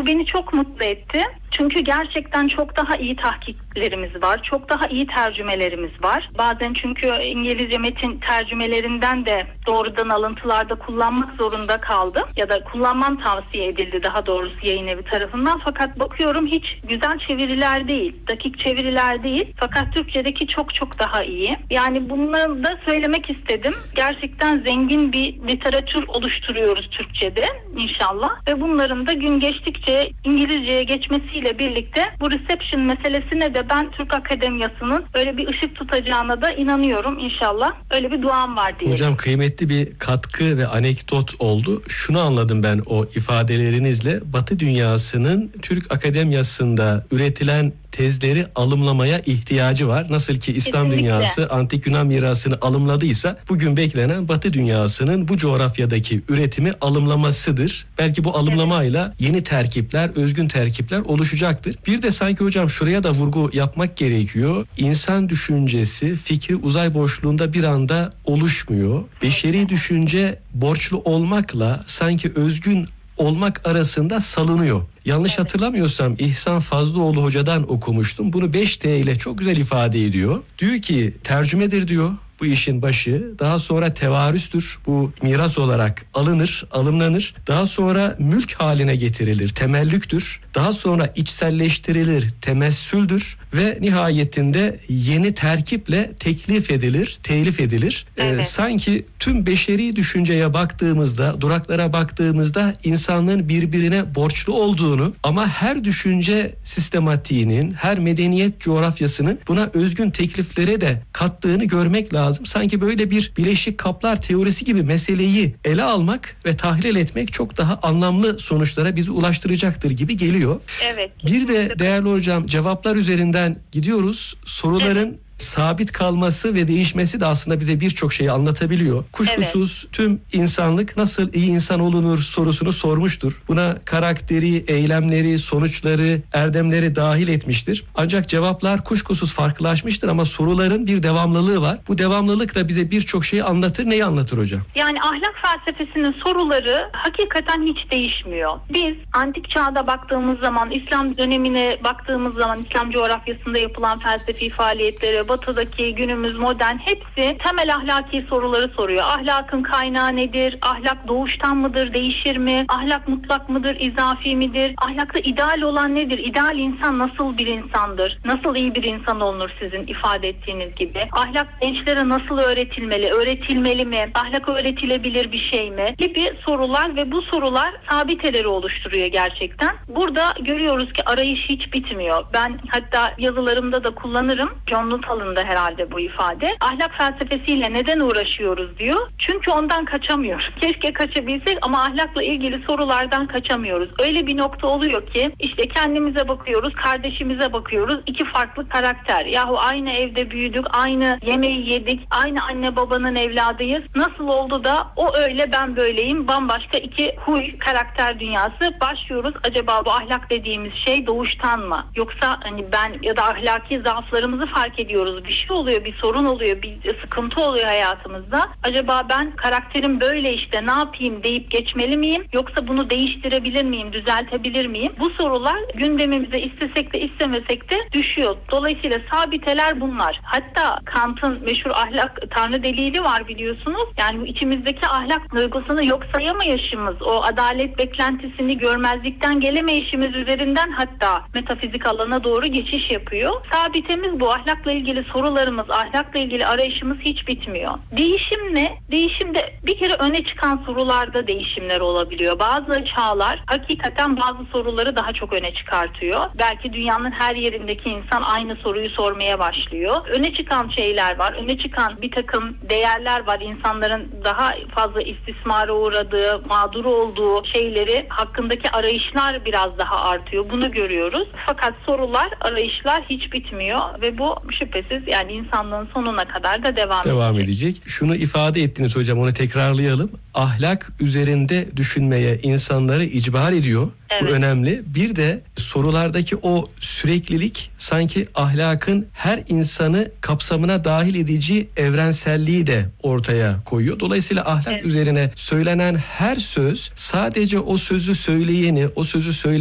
Bu beni çok mutlu etti. Çünkü gerçekten çok daha iyi tahkiklerimiz var. Çok daha iyi tercümelerimiz var. Bazen çünkü İngilizce metin tercümelerinden de doğrudan alıntılarda kullanmak zorunda kaldım. Ya da kullanmam tavsiye edildi daha doğrusu yayın evi tarafından. Fakat bakıyorum hiç güzel çeviriler değil. Dakik çeviriler değil. Fakat Türkçedeki çok çok daha iyi. Yani bunları da söylemek istedim. Gerçekten zengin bir literatür oluşturuyoruz Türkçede inşallah. Ve bunların da gün geçtikçe İngilizceye geçmesiyle birlikte bu reception meselesine de ben Türk Akademiyası'nın öyle bir ışık tutacağına da inanıyorum inşallah. Öyle bir duam var diye. Hocam kıymetli bir katkı ve anekdot oldu. Şunu anladım ben o ifadelerinizle. Batı dünyasının Türk Akademiyası'nda üretilen tezleri alımlamaya ihtiyacı var. Nasıl ki İslam Kesinlikle. dünyası antik Yunan mirasını alımladıysa bugün beklenen Batı dünyasının bu coğrafyadaki üretimi alımlamasıdır. Belki bu alımlamayla yeni terkipler, özgün terkipler oluşacaktır. Bir de sanki hocam şuraya da vurgu yapmak gerekiyor. İnsan düşüncesi, fikri uzay boşluğunda bir anda oluşmuyor. Beşeri düşünce borçlu olmakla sanki özgün olmak arasında salınıyor. Yanlış hatırlamıyorsam İhsan Fazlıoğlu hocadan okumuştum. Bunu 5T ile çok güzel ifade ediyor. Diyor ki tercümedir diyor bu işin başı. Daha sonra tevarüstür. Bu miras olarak alınır, alımlanır. Daha sonra mülk haline getirilir. Temellüktür. Daha sonra içselleştirilir. Temessüldür. Ve nihayetinde yeni terkiple teklif edilir, telif edilir. Evet. Sanki tüm beşeri düşünceye baktığımızda, duraklara baktığımızda insanlığın birbirine borçlu olduğunu ama her düşünce sistematiğinin, her medeniyet coğrafyasının buna özgün tekliflere de kattığını görmek lazım. Sanki böyle bir Birleşik Kaplar teorisi gibi meseleyi ele almak ve tahlil etmek çok daha anlamlı sonuçlara bizi ulaştıracaktır gibi geliyor. Evet. Bir de değerli hocam cevaplar üzerinden gidiyoruz. Soruların sabit kalması ve değişmesi de aslında bize birçok şeyi anlatabiliyor. Kuşkusuz tüm insanlık nasıl iyi insan olunur sorusunu sormuştur. Buna karakteri, eylemleri, sonuçları, erdemleri dahil etmiştir. Ancak cevaplar kuşkusuz farklılaşmıştır ama soruların bir devamlılığı var. Bu devamlılık da bize birçok şeyi anlatır. Neyi anlatır hocam? Yani ahlak felsefesinin soruları hakikaten hiç değişmiyor. Biz antik çağda baktığımız zaman, İslam dönemine baktığımız zaman, İslam coğrafyasında yapılan felsefi faaliyetlere, Batı'daki günümüz modern hepsi temel ahlaki soruları soruyor. Ahlakın kaynağı nedir? Ahlak doğuştan mıdır? Değişir mi? Ahlak mutlak mıdır? İzafi midir? Ahlakta ideal olan nedir? İdeal insan nasıl bir insandır? Nasıl iyi bir insan olunur sizin ifade ettiğiniz gibi? Ahlak gençlere nasıl öğretilmeli? Öğretilmeli mi? Ahlak öğretilebilir bir şey mi? Gibi sorular ve bu sorular sabiteleri oluşturuyor gerçekten. Burada görüyoruz ki arayış hiç bitmiyor. Ben hatta yazılarımda da kullanırım. John Nuttall'ın da herhalde bu ifade. Ahlak felsefesiyle neden uğraşıyoruz diyor. Çünkü ondan kaçamıyoruz. Keşke kaçabilsek ama ahlakla ilgili sorulardan kaçamıyoruz. Öyle bir nokta oluyor ki işte kendimize bakıyoruz, kardeşimize bakıyoruz. İki farklı karakter. Yahu aynı evde büyüdük, aynı yemeği yedik, aynı anne babanın evladıyız. Nasıl oldu da o öyle ben böyleyim, bambaşka iki huy, karakter dünyası. Başlıyoruz. Acaba bu ahlak dediğimiz şey doğuştan mı? Yoksa hani ben ya da ahlaki zaaflarımızı fark ediyoruz. Bir şey oluyor, bir sorun oluyor, bir sıkıntı oluyor hayatımızda. Acaba ben karakterim böyle işte ne yapayım deyip geçmeli miyim? Yoksa bunu değiştirebilir miyim, düzeltebilir miyim? Bu sorular gündemimize istesek de istemesek de düşüyor. Dolayısıyla sabiteler bunlar. Hatta Kant'ın meşhur ahlak tanrı delili var biliyorsunuz. Yani bu içimizdeki ahlak duygusunu yok sayamayışımız, o adalet beklentisini görmezlikten gelemeyişimiz üzerinden hatta metafizik alana doğru geçiş yapıyor. Sabitemiz bu. Ahlakla ilgili sorularımız, ahlakla ilgili arayışımız hiç bitmiyor. Değişim ne? Değişimde bir kere öne çıkan sorularda değişimler olabiliyor. Bazı çağlar hakikaten bazı soruları daha çok öne çıkartıyor. Belki dünyanın her yerindeki insan aynı soruyu sormaya başlıyor. Öne çıkan şeyler var. Öne çıkan bir takım değerler var. İnsanların daha fazla istismara uğradığı, mağdur olduğu şeyleri hakkındaki arayışlar biraz daha artıyor. Bunu görüyoruz. Fakat sorular, arayışlar hiç bitmiyor ve bu şüphesiz yani insanlığın sonuna kadar da devam edecek. Şunu ifade ettiniz hocam, onu tekrarlayalım. Ahlak üzerinde düşünmeye insanları icbar ediyor. Evet. Bu önemli. Bir de sorulardaki o süreklilik sanki ahlakın her insanı kapsamına dahil edici evrenselliği de ortaya koyuyor. Dolayısıyla ahlak üzerine söylenen her söz sadece o sözü söyleyeni, o sözü